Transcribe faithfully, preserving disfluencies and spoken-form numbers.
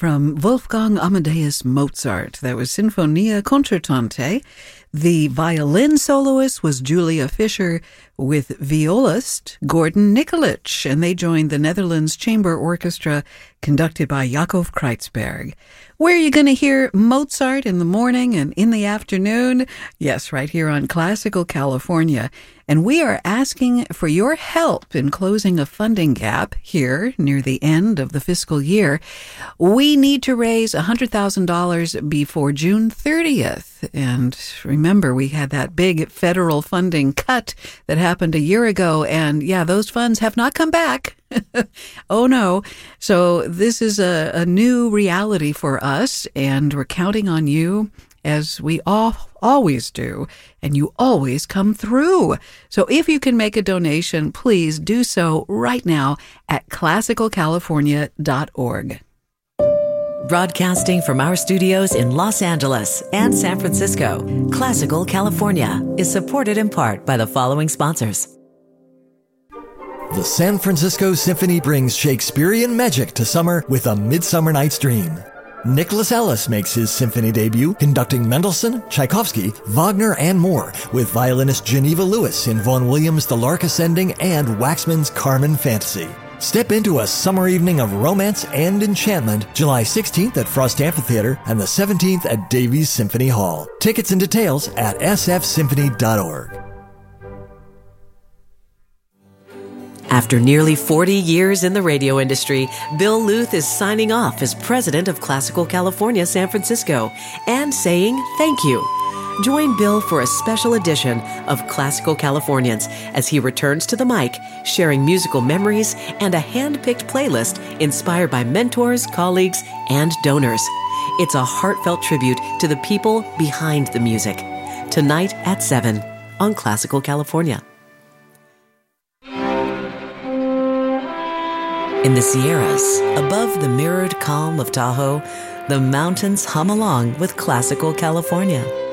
from Wolfgang Amadeus Mozart. That was Sinfonia Concertante. The violin soloist was Julia Fischer with violist Gordon Nikolic, and they joined the Netherlands Chamber Orchestra conducted by Jacob Kreitzberg. Where are you going to hear Mozart in the morning and in the afternoon? Yes, right here on Classical California. And we are asking for your help in closing a funding gap here near the end of the fiscal year. We need to raise one hundred thousand dollars before June thirtieth. And remember, we had that big federal funding cut that happened a year ago. And yeah, those funds have not come back. Oh, no. So this is a, a new reality for us, and we're counting on you, as we all, always do, and you always come through. So if you can make a donation, please do so right now at classical california dot org. Broadcasting from our studios in Los Angeles and San Francisco, Classical California is supported in part by the following sponsors. The San Francisco Symphony brings Shakespearean magic to summer with A Midsummer Night's Dream. Nicholas Ellis makes his symphony debut conducting Mendelssohn, Tchaikovsky, Wagner, and more with violinist Geneva Lewis in Vaughan Williams' The Lark Ascending and Waxman's Carmen Fantasy. Step into a summer evening of romance and enchantment July sixteenth at Frost Amphitheater and the seventeenth at Davies Symphony Hall. Tickets and details at s f symphony dot org. After nearly forty years in the radio industry, Bill Luth is signing off as president of Classical California San Francisco and saying thank you. Join Bill for a special edition of Classical Californians as he returns to the mic, sharing musical memories and a hand-picked playlist inspired by mentors, colleagues, and donors. It's a heartfelt tribute to the people behind the music. Tonight at seven on Classical California. In the Sierras, above the mirrored calm of Tahoe, the mountains hum along with Classical California.